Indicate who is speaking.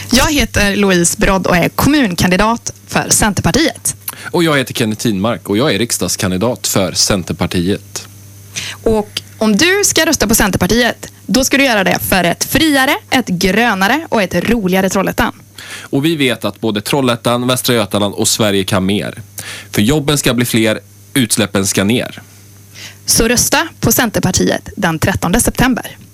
Speaker 1: Jag heter Louise Brodd och är kommunkandidat för Centerpartiet.
Speaker 2: Och jag heter Kenneth Tinmark och jag är riksdagskandidat för Centerpartiet.
Speaker 1: Och om du ska rösta på Centerpartiet, då ska du göra det för ett friare, ett grönare och ett roligare Trollhättan.
Speaker 2: Och vi vet att både Trollhättan, Västra Götaland och Sverige kan mer. För jobben ska bli fler, utsläppen ska ner.
Speaker 1: Så rösta på Centerpartiet den 13 september.